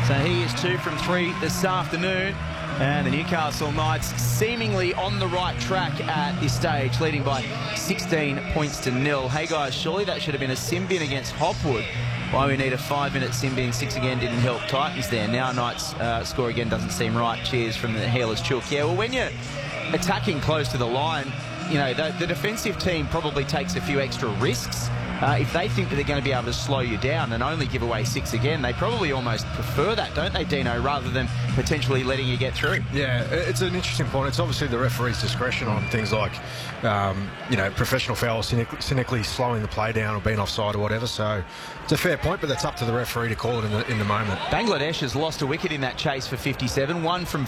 So he is 2 from 3 this afternoon. And the Newcastle Knights seemingly on the right track at this stage, leading by 16 points to 0. Hey guys, surely that should have been a sin bin against Hopwood. Why we need a 5-minute sin bin, 6 again didn't help Titans there. Now Knights score again doesn't seem right. Cheers from the Healers Chook. Yeah, well, when you're attacking close to the line, you know, the defensive team probably takes a few extra risks. If they think that they're going to be able to slow you down and only give away 6 again, they probably almost prefer that, don't they, Dino, rather than potentially letting you get through. Yeah, it's an interesting point. It's obviously the referee's discretion on things like, you know, professional fouls, cynically slowing the play down or being offside or whatever. So it's a fair point, but that's up to the referee to call it in the moment. Bangladesh has lost a wicket in that chase for 57, 1 for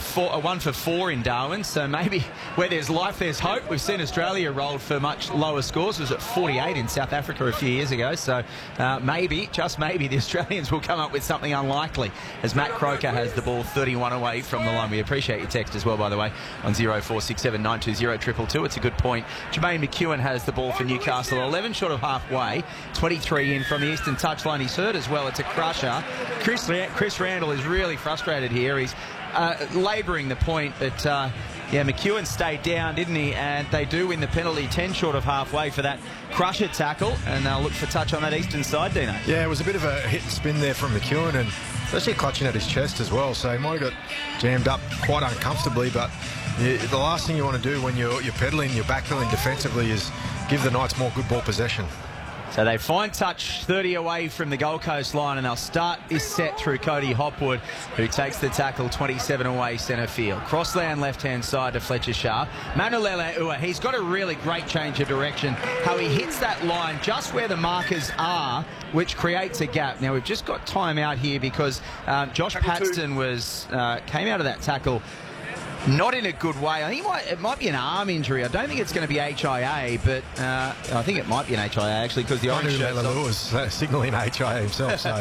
4 in Darwin. So maybe where there's life, there's hope. We've seen Australia rolled for much lower scores. It was at 48 in South Africa a few years ago. So maybe, just maybe, the Australians will come up with something unlikely as Matt Croker has the ball 31 away from the line. We appreciate your text as well, by the way, on 0467 920 222. It's a good point. Jermaine McEwen has the ball for Newcastle, 11 short of halfway, 23 in from the eastern touchline. He's hurt as well. It's a crusher. Chris Randall is really frustrated here. He's labouring the point, but yeah, McEwen stayed down, didn't he? And they do win the penalty, 10 short of halfway for that crusher tackle, and they'll look for touch on that eastern side, Dino. Yeah, it was a bit of a hit and spin there from McEwen, and especially clutching at his chest as well, so he might have got jammed up quite uncomfortably, but the last thing you want to do when you're pedaling, you're backpedaling defensively, is give the Knights more good ball possession. So they find touch 30 away from the Gold Coast line, and they'll start this set through Cody Hopwood, who takes the tackle 27 away centre field. Crossland left-hand side to Fletcher Sharp. Manulele Ua, he's got a really great change of direction. How he hits that line just where the markers are, which creates a gap. Now, we've just got time out here because Josh Paxton came out of that tackle not in a good way. I think it might be an arm injury. I don't think it's going to be HIA, but I think it might be an HIA actually, because the orange shirt was signalling HIA himself. So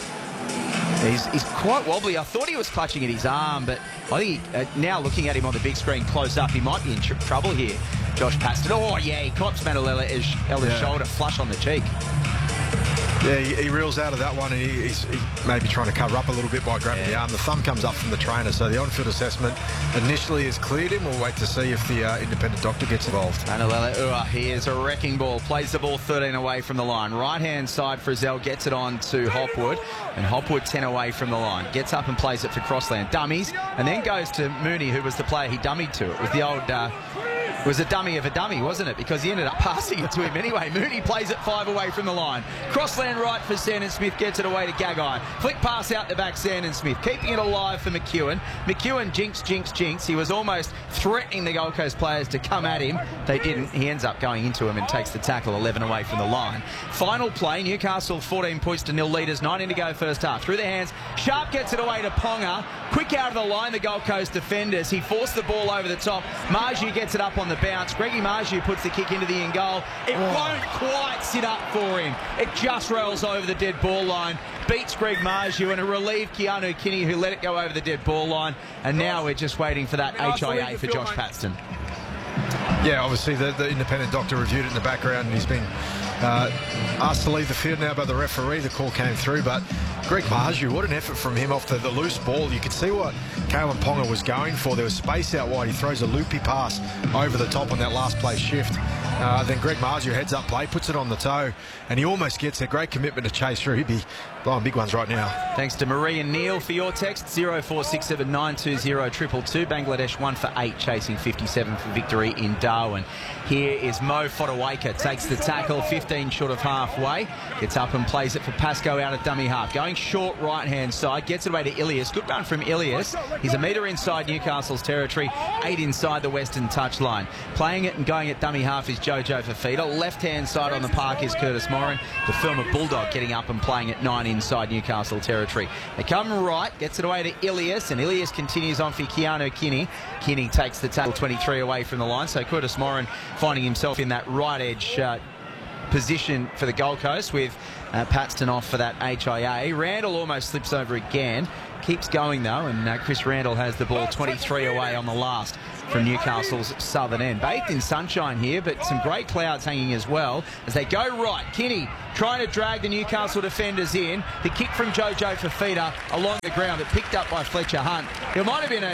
he's quite wobbly. I thought he was clutching at his arm, but I think now looking at him on the big screen close up, he might be in trouble here. Josh Paxton. Oh yeah, he cops Manulele Ella's shoulder flush on the cheek. Yeah, he reels out of that one, and he's maybe trying to cover up a little bit by grabbing the arm. The thumb comes up from the trainer, so the on-field assessment initially has cleared him. We'll wait to see if the independent doctor gets involved. Manulele Ua, he is a wrecking ball. Plays the ball 13 away from the line. Right-hand side, Frizzell gets it on to Hopwood, and Hopwood 10 away from the line. Gets up and plays it for Crossland. Dummies, and then goes to Mooney, who was the player he dummied to. It was the old... It was a dummy of a dummy, wasn't it? Because he ended up passing it to him anyway. Mooney plays it 5 away from the line. Crossland right for Sandon Smith, gets it away to Gagai. Flick pass out the back, Sandon Smith. Keeping it alive for McEwen. McEwen jinx. He was almost threatening the Gold Coast players to come at him. They didn't. He ends up going into him and takes the tackle 11 away from the line. Final play, Newcastle 14 points to 0 leaders, 19 to go first half. Through the hands, Sharp gets it away to Ponga. Quick out of the line, the Gold Coast defenders. He forced the ball over the top. Marju gets it up on the bounce. Greggy Marju puts the kick into the in goal. It won't quite sit up for him. It just rolls over the dead ball line. Beats Greg Marju, and a relieved Keanu Kinney, who let it go over the dead ball line. And now we're just waiting for that HIA for Josh Paxton. Yeah, obviously the independent doctor reviewed it in the background, and he's been asked to leave the field now by the referee. The call came through, but Greg Marju, what an effort from him off the loose ball. You could see what Kalen Ponga was going for. There was space out wide. He throws a loopy pass over the top on that last play shift. Then Greg Marju heads up play, puts it on the toe, and he almost gets a great commitment to chase through. He'd be blowing big ones right now. Thanks to Marie and Neil for your text. 0467 920 222. Bangladesh 1 for 8, chasing 57 for victory in Darwin. Here is Mo Fodawaker, takes the tackle 15 short of halfway, gets up and plays it for Pascoe out at dummy half, going short right hand side, gets it away to Ilias. Good run from Ilias. He's a metre inside Newcastle's territory, 8 inside the western touchline. Playing it and going at dummy half is Jojo Fafita. Left hand side on the park is Curtis Moran. The Firma Bulldog getting up and playing at 9 inside Newcastle territory. They come right, gets it away to Ilias, and Ilias continues on for Keanu Kinney. Kinney takes the tackle 23 away from the line, so Curtis Moran finding himself in that right edge position for the Gold Coast, with Paxton off for that HIA. Randall almost slips over again. Keeps going though, and Chris Randall has the ball 23 away on the last. from Newcastle's southern end. Bathed in sunshine here, but some great clouds hanging as well as they go right. Kinney trying to drag the Newcastle defenders in. The kick from Jojo Fafita along the ground, but picked up by Fletcher Hunt. It might have been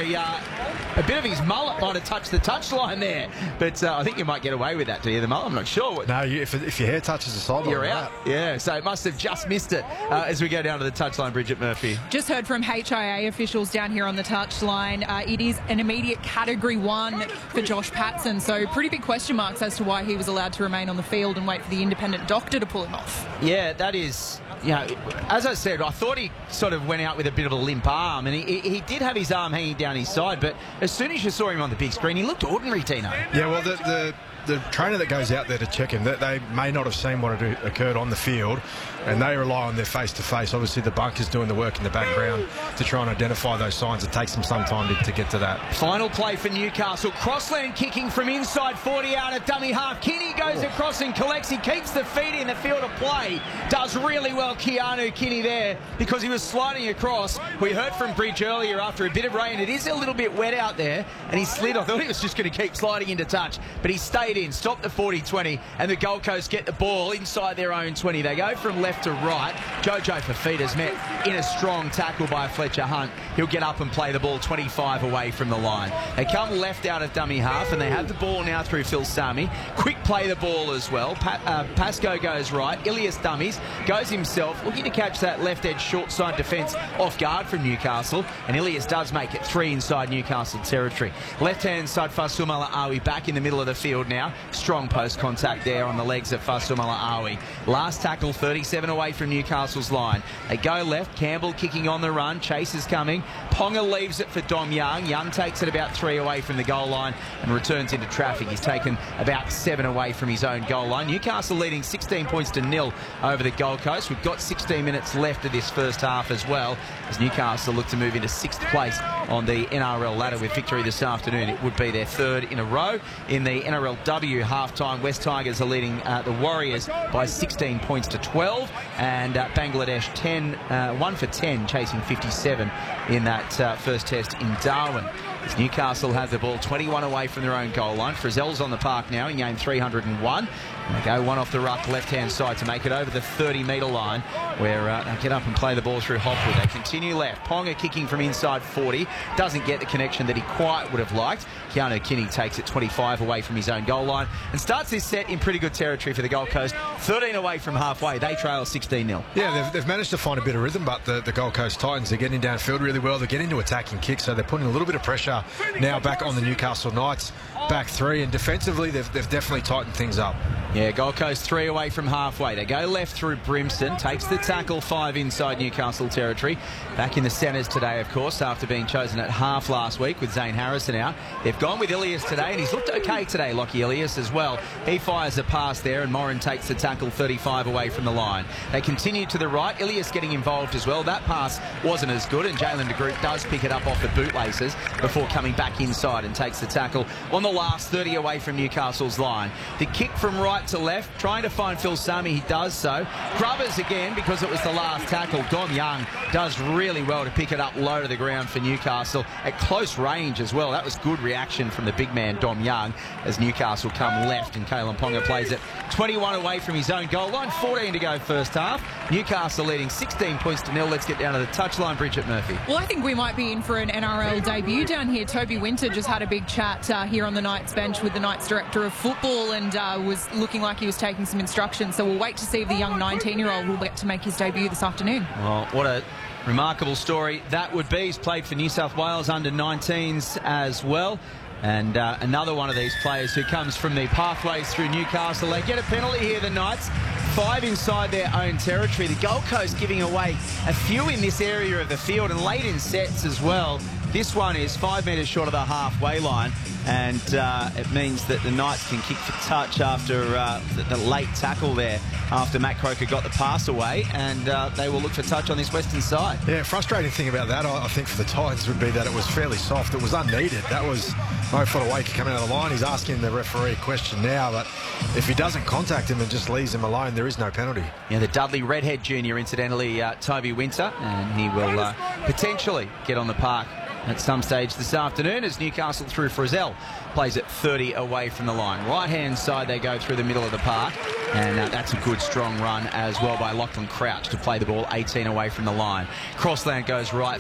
a bit of his mullet might have touched the touchline there, but I think you might get away with that, do you? The mullet, I'm not sure. No, if your hair touches the sideline, you're out. Yeah, so it must have just missed it as we go down to the touchline. Bridget Murphy. Just heard from HIA officials down here on the touchline. It is an immediate Category 1 for Josh Patson, so pretty big question marks as to why he was allowed to remain on the field and wait for the independent doctor to pull him off. Yeah, that is, you know, as I said, I thought he sort of went out with a bit of a limp arm, and he did have his arm hanging down his side, but as soon as you saw him on the big screen, he looked ordinary, Tino. Yeah, well, the trainer that goes out there to check him, they may not have seen what had occurred on the field, and they rely on their face-to-face. Obviously, the bunker's doing the work in the background to try and identify those signs. It takes them some time to get to that. Final play for Newcastle. Crossland kicking from inside 40 out at dummy half. Kinney goes across and collects. He keeps the feet in the field of play. Does really well, Keanu Kinney there, because he was sliding across. We heard from Bridge earlier after a bit of rain. It is a little bit wet out there, and he slid. I thought he was just going to keep sliding into touch, but he stayed in, stopped the 40-20, and the Gold Coast get the ball inside their own 20. They go from left to right. Jojo Fafita's met in a strong tackle by Fletcher Hunt. He'll get up and play the ball 25 away from the line. They come left out of dummy half, and they have the ball now through Phil Sami. Quick play the ball as well. Pascoe goes right. Ilias dummies, goes himself, looking to catch that left edge short side defence off guard from Newcastle, and Ilias does make it 3 inside Newcastle territory. Left-hand side, Fasumala Awi back in the middle of the field now. Strong post contact there on the legs of Fasumala Awi. Last tackle, 37 away from Newcastle's line. They go left. Campbell kicking on the run. Chase is coming. Ponga leaves it for Dom Young. Young takes it about 3 away from the goal line and returns into traffic. He's taken about 7 away from his own goal line. Newcastle leading 16 points to 0 over the Gold Coast. We've got 16 minutes left of this first half as well, as Newcastle look to move into 6th place on the NRL ladder with victory this afternoon. It would be their 3rd in a row. In the NRLW half-time, West Tigers are leading the Warriors by 16 points to 12, and Bangladesh 1 for 10, chasing 57 in that first test in Darwin. As Newcastle have the ball 21 away from their own goal line. Frizzell's on the park now in game 301. And they go one off the ruck left-hand side to make it over the 30-metre line, where they get up and play the ball through Hopwood. They continue left. Ponga kicking from inside 40. Doesn't get the connection that he quite would have liked. Keanu Kinney takes it 25 away from his own goal line and starts this set in pretty good territory for the Gold Coast. 13 away from halfway. They trail 16-0. Yeah, they've managed to find a bit of rhythm, but the Gold Coast Titans, they're getting downfield really well. They're getting into attacking kicks, so they're putting a little bit of pressure now back on the Newcastle Knights. Back 3, and defensively they've definitely tightened things up. Yeah, Gold Coast 3 away from halfway. They go left through Brimston, takes the tackle 5 inside Newcastle territory. Back in the centres today, of course, after being chosen at half last week with Zane Harrison out. They've gone with Ilias today, and he's looked okay today, Lockie Ilias as well. He fires a pass there, and Morin takes the tackle 35 away from the line. They continue to the right, Ilias getting involved as well. That pass wasn't as good, and Jalen de Groot does pick it up off the bootlaces before coming back inside and takes the tackle on the last 30 away from Newcastle's line. The kick from right to left, trying to find Phil Sami, he does so. Grubbers again, because it was the last tackle. Dom Young does really well to pick it up low to the ground for Newcastle at close range as well. That was good reaction from the big man Dom Young as Newcastle come left, and Kalen Ponga plays it 21 away from his own goal line. 14 to go first half. Newcastle leading 16 points to 0. Let's get down to the touchline. Bridget Murphy. Well, I think we might be in for an NRL debut down here. Toby Winter just had a big chat here on the Knights bench with the Knights director of football, and was looking like he was taking some instructions. So we'll wait to see if the young 19-year-old will get to make his debut this afternoon. Well, what a remarkable story that would be. He's played for New South Wales under-19s as well. And another one of these players who comes from the pathways through Newcastle. They get a penalty here, the Knights. 5 inside their own territory. The Gold Coast giving away a few in this area of the field, and late in sets as well. This one is 5 metres short of the halfway line, and it means that the Knights can kick for touch after the late tackle there, after Matt Croker got the pass away, and they will look for touch on this western side. Yeah, frustrating thing about that, I think, for the Titans would be that it was fairly soft. It was unneeded. That was Mo Fotuaika coming out of the line. He's asking the referee a question now, but if he doesn't contact him and just leaves him alone, there is no penalty. Yeah, the Dudley Redhead Junior, incidentally, Toby Winter, and he will potentially get on the park at some stage this afternoon as Newcastle through Frizzell plays it 30 away from the line. Right-hand side, they go through the middle of the park, and that's a good, strong run as well by Lachlan Crouch to play the ball 18 away from the line. Crossland goes right